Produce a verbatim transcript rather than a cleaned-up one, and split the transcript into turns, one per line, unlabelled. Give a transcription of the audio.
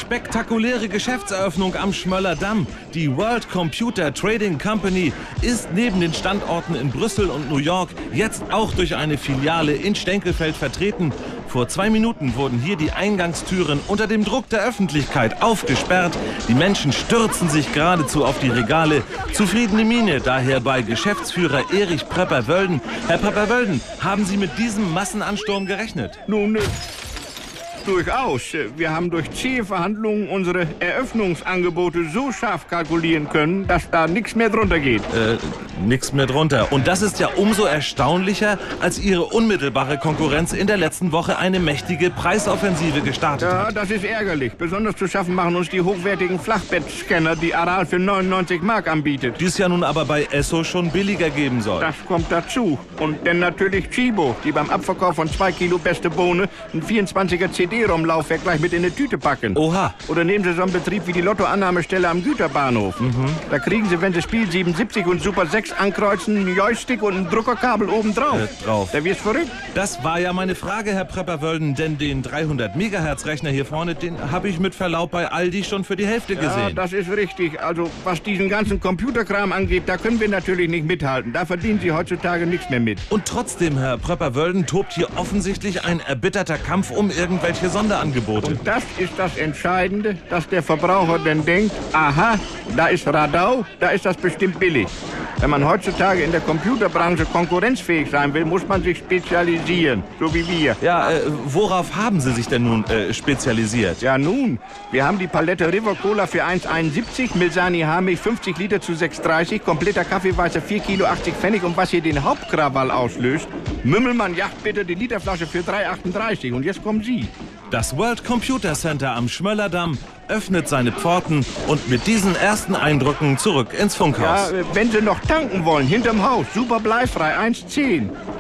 spektakuläre Geschäftseröffnung am Schmöller Damm. Die World Computer Trading Company ist neben den Standorten in Brüssel und New York jetzt auch durch eine Filiale in Stenkelfeld vertreten. Vor zwei Minuten wurden hier die Eingangstüren unter dem Druck der Öffentlichkeit aufgesperrt. Die Menschen stürzen sich geradezu auf die Regale. Zufriedene Miene daher bei Geschäftsführer Erich Pröpper-Wölden. Herr Pröpper-Wölden, haben Sie mit diesem Massenansturm gerechnet?
Nun, äh, durchaus. Wir haben durch zähe Verhandlungen unsere Eröffnungsangebote so scharf kalkulieren können, dass da nichts mehr drunter geht.
Äh, nichts mehr drunter. Und das ist ja umso erstaunlicher, als Ihre unmittelbare Konkurrenz in der letzten Woche eine mächtige Preisoffensive gestartet
Ja,
hat.
das ist ärgerlich. Besonders zu schaffen machen uns die hochwertigen Flachbettscanner, die Aral für neunundneunzig Mark anbietet.
Die es ja nun aber bei Esso schon billiger geben soll.
Das kommt dazu. Und dann natürlich Chibo, die beim Abverkauf von zwei Kilo beste Bohne ein vierundzwanziger C D-ROM-Laufwerk gleich mit in eine Tüte packen.
Oha.
Oder nehmen Sie so einen Betrieb wie die Lottoannahmestelle am Güterbahnhof.
Mhm.
Da kriegen Sie, wenn Sie Spiel siebenundsiebzig und Super sechs ankreuzen, einen Joystick und ein Druckerkabel obendrauf.
Äh, drauf.
Da wir's verrückt.
Das war ja meine Frage, Herr Pröpper-Wölden, denn den dreihundert Megahertz Rechner hier vorne, den habe ich mit Verlaub bei Aldi schon für die Hälfte
Ja,
gesehen.
das ist richtig. Also, was diesen ganzen Computerkram angeht, da können wir natürlich nicht mithalten. Da verdienen Sie heutzutage nichts mehr mit.
Und trotzdem, Herr Pröpper-Wölden, tobt hier offensichtlich ein erbitterter Kampf um irgendwelche Sonderangebote.
Und das ist das Entscheidende, dass der Verbraucher dann denkt, aha, da ist Radau, da ist das bestimmt billig. Wenn man heutzutage in der Computerbranche konkurrenzfähig sein will, muss man sich spezialisieren, so wie wir.
Ja, äh, worauf haben Sie sich denn nun äh, spezialisiert?
Ja nun, wir haben die Palette River Cola für eins einundsiebzig, Milsani Haarmilch fünfzig Liter zu sechs dreißig, kompletter Kaffeeweißer vier Kilo achtzig Pfennig und was hier den Hauptkrawall auslöst, Mümmelmann Yachtbitter die Literflasche für drei achtunddreißig. Und jetzt kommen Sie.
Das World Computer Center am Schmöllerdamm öffnet seine Pforten und mit diesen ersten Eindrücken zurück ins
Ja,
Funkhaus.
äh, wenn Sie noch tanken wollen, hinterm Haus, super bleifrei, eins zehn.